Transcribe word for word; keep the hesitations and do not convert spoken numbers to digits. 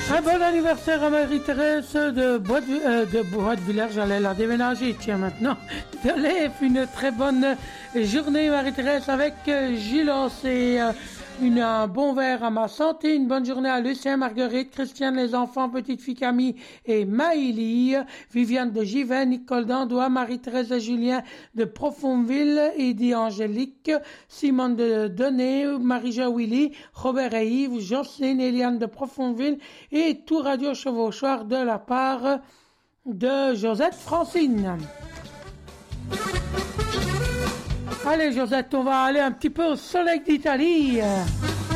Un bon anniversaire à Marie-Thérèse de Bois de, euh, de Bois de Villers, j'allais la déménager, tiens maintenant. De l'E F, une très bonne journée Marie-Thérèse avec euh, Gilles et euh, une, un bon verre à ma santé, une bonne journée à Lucien, Marguerite, Christiane, les enfants, petite fille Camille et Maïlie, Viviane de Givet, Nicole d'Andois, Marie-Thérèse et Julien de Profondville, Eddy Angélique, Simone de Dené, Marie-Jo Willy, Robert et Yves, Jocelyne, Eliane de Profondville et tout Radio Chevauchoir de la part de Josette Francine. Allez Josette, on va aller un petit peu au soleil d'Italie.